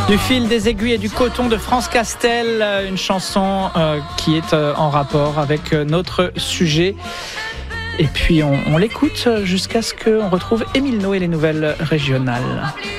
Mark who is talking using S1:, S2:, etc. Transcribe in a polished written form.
S1: Du fil, des aiguilles et du coton de France Castel, une chanson qui est en rapport avec notre sujet. Et puis on l'écoute jusqu'à ce qu'on retrouve Émile No et les nouvelles régionales.